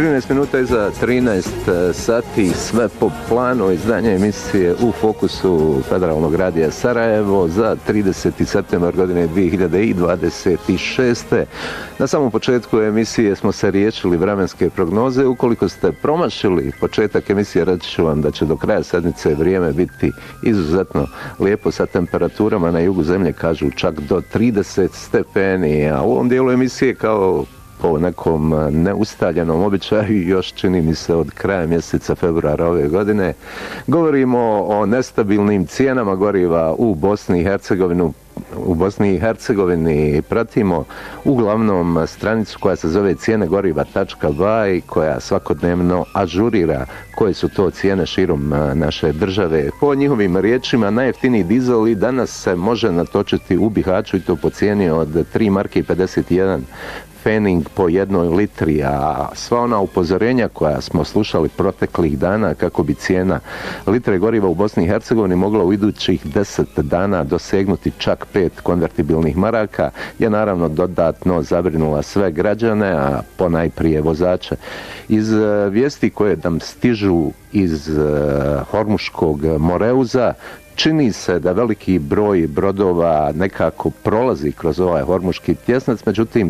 13 minuta iza 13 sati, sve po planu, izdanje emisije U fokusu Federalnog radija Sarajevo za 30. septembar godine 2026. Na samom početku emisije smo se riješili vremenske prognoze. Ukoliko ste promašili početak emisije, reći ću vam da će do kraja sedmice vrijeme biti izuzetno lijepo sa temperaturama na jugu zemlje, kažu čak do 30 stepeni, a u ovom dijelu emisije kao po nekom neustaljenom običaju, još čini mi se od kraja mjeseca februara ove godine, govorimo o nestabilnim cijenama goriva u Bosni i Hercegovini. Pratimo uglavnom stranicu koja se zove cijenegoriva.by, koja svakodnevno ažurira koje su to cijene širom naše države. Po njihovim riječima, najjeftiniji dizel i danas se može natočiti u Bihaću, i to po cijeni od 3 marke i 51 pfening po 1 litri, a sva ona upozorenja koja smo slušali proteklih dana kako bi cijena litre goriva u Bosni i Hercegovini mogla u idućih 10 dana dosegnuti čak 5 konvertibilnih maraka je naravno dodatno zabrinula sve građane, a ponajprije vozače. Iz vijesti koje nam stižu iz Hormuškog Moreuza, čini se da veliki broj brodova nekako prolazi kroz ovaj hormuški tjesnac, međutim